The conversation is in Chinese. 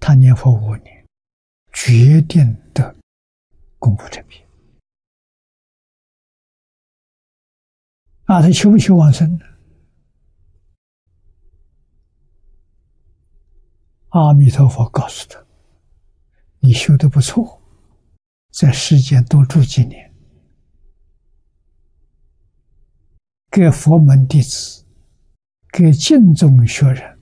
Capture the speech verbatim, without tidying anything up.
他念佛五年，决定得功夫成片。啊，他求不求往生呢？阿弥陀佛告诉他：“你修得不错，在世间多住几年，给佛门弟子，给净宗学人